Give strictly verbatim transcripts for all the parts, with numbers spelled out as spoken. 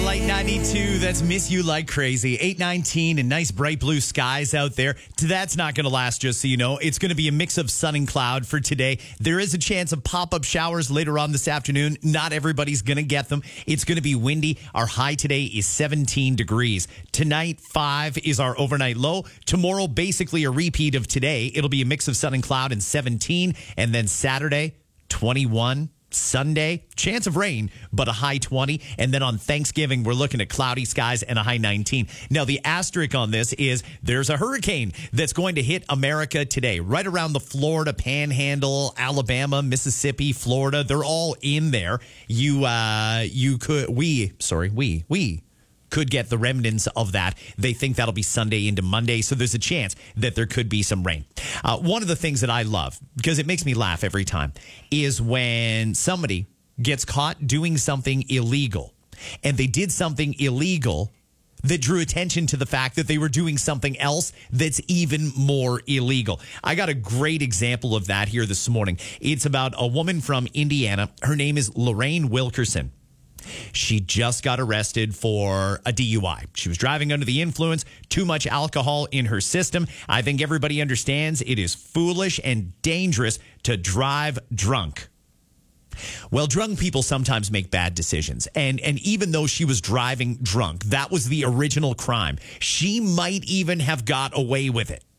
Light ninety-two, that's Miss You Like Crazy. eight nineteen and nice bright blue skies out there. That's not going to last, just so you know. It's going to be a mix of sun and cloud for today. There is a chance of pop-up showers later on this afternoon. Not everybody's going to get them. It's going to be windy. Our high today is seventeen degrees. Tonight, five is our overnight low. Tomorrow, basically a repeat of today. It'll be a mix of sun and cloud and seventeen. And then Saturday, twenty-one. Sunday, chance of rain, but a high twenty. And then on Thanksgiving, we're looking at cloudy skies and a high nineteen. Now, the asterisk on this is there's a hurricane that's going to hit America today, right around the Florida Panhandle, Alabama, Mississippi, Florida. They're all in there. You, uh, you could, we, sorry, we, we. could get the remnants of that. They think that'll be Sunday into Monday, so there's a chance that there could be some rain. Uh, one of the things that I love, because it makes me laugh every time, is when somebody gets caught doing something illegal, and they did something illegal that drew attention to the fact that they were doing something else that's even more illegal. I got a great example of that here this morning. It's about a woman from Indiana. Her name is Lorraine Wilkerson. She just got arrested for a D U I. She was driving under the influence, too much alcohol in her system. I think everybody understands it is foolish and dangerous to drive drunk. Well, drunk people sometimes make bad decisions. And, and even though she was driving drunk, that was the original crime. She might even have got away with it.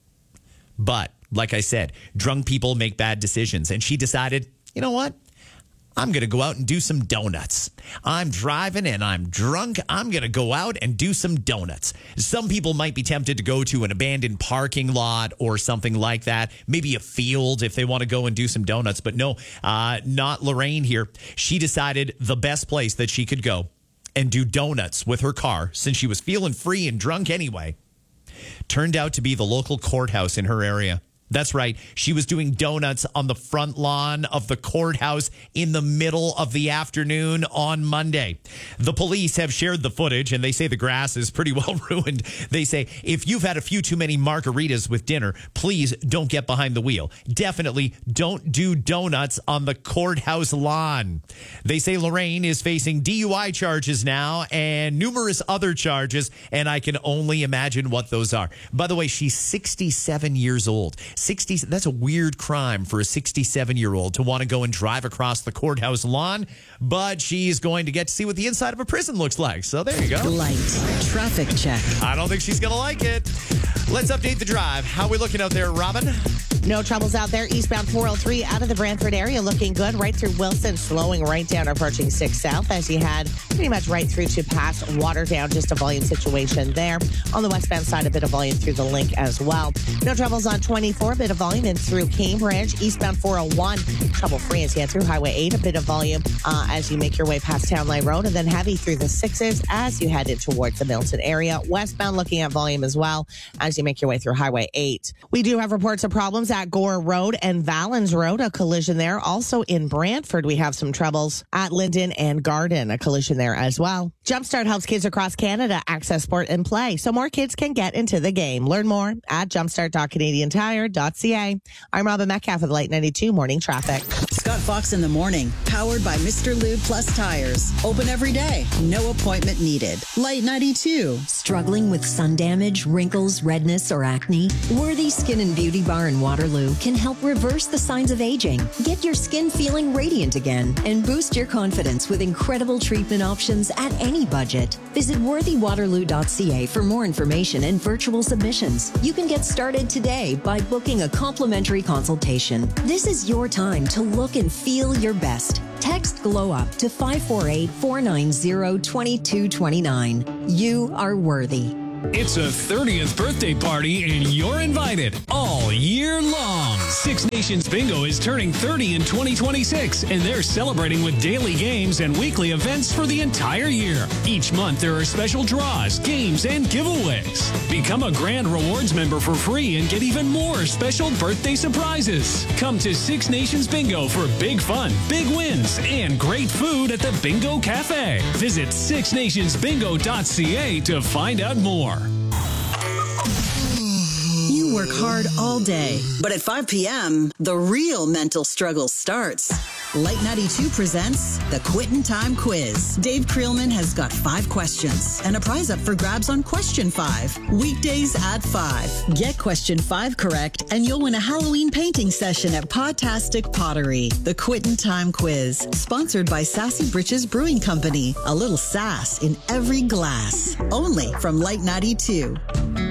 But like I said, drunk people make bad decisions. And she decided, you know what? I'm going to go out and do some donuts. I'm driving and I'm drunk. I'm going to go out and do some donuts. Some people might be tempted to go to an abandoned parking lot or something like that. Maybe a field if they want to go and do some donuts. But no, uh, not Lorraine here. She decided the best place that she could go and do donuts with her car, since she was feeling free and drunk anyway, turned out to be the local courthouse in her area. That's right. She was doing donuts on the front lawn of the courthouse in the middle of the afternoon on Monday. The police have shared the footage, and they say the grass is pretty well ruined. They say, if you've had a few too many margaritas with dinner, please don't get behind the wheel. Definitely don't do donuts on the courthouse lawn. They say Lorraine is facing D U I charges now and numerous other charges, and I can only imagine what those are. By the way, she's sixty-seven years old. sixty, that's a weird crime for a sixty-seven-year-old to want to go and drive across the courthouse lawn, but she's going to get to see what the inside of a prison looks like. So there you go. Light traffic check. I don't think she's going to like it. Let's update the drive. How are we looking out there, Robin? No troubles out there. Eastbound four oh three out of the Brantford area looking good. Right through Wilson, slowing right down, approaching six South as you had pretty much right through to past Waterdown. Just a volume situation there. On the westbound side, a bit of volume through the link as well. No troubles on twenty-four, a bit of volume in through Cambridge. Eastbound four oh one, trouble free as you head through Highway eight. A bit of volume uh, as you make your way past Town Line Road, and then heavy through the sixes as you head in towards the Milton area. Westbound looking at volume as well as you make your way through Highway eight. We do have reports of problems at Gore Road and Valens Road, a collision there. Also in Brantford, we have some troubles at Linden and Garden, a collision there as well. Jumpstart helps kids across Canada access sport and play so more kids can get into the game. Learn more at jumpstart dot canadian tire dot c a. I'm Robin Metcalf with Light ninety-two Morning Traffic. Scott Fox in the morning, powered by Mister Lube Plus Tires. Open every day. No appointment needed. Light ninety-two. Struggling with sun damage, wrinkles, redness, or acne? Worthy Skin and Beauty Bar in Waterloo can help reverse the signs of aging. Get your skin feeling radiant again and boost your confidence with incredible treatment options at any budget. Visit worthy waterloo dot c a for more information and virtual submissions. You can get started today by booking a complimentary consultation. This is your time to look and feel your best. Text GLOW UP to five four eight, four nine zero, two two two nine. You are worthy. It's a thirtieth birthday party and you're invited all year long. Six Nations Bingo is turning thirty in twenty twenty-six, and they're celebrating with daily games and weekly events for the entire year. Each month there are special draws, games, and giveaways. Become a Grand Rewards member for free and get even more special birthday surprises. Come to Six Nations Bingo for big fun, big wins, and great food at the Bingo Cafe. Visit six nations bingo dot c a to find out more. You work hard all day, but at five p.m., the real mental struggle starts. Light ninety-two presents the Quittin' Time Quiz. Dave Creelman has got five questions and a prize up for grabs on question five. Weekdays at five. Get question five correct and you'll win a Halloween painting session at Potastic Pottery. The Quittin' Time Quiz, sponsored by Sassy Britches Brewing Company. A little sass in every glass. Only from Light ninety-two.